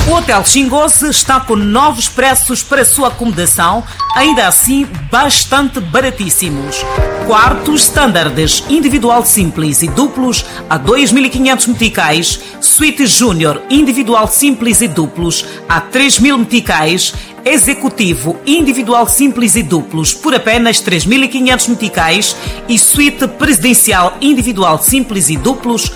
O Hotel Xingosse está com novos preços para sua acomodação, ainda assim bastante baratíssimos. Quartos standards, individual simples e duplos a 2.500 meticais, suíte júnior, individual simples e duplos a 3.000 meticais, executivo, individual simples e duplos por apenas 3.500 meticais e suíte presidencial, individual simples e duplos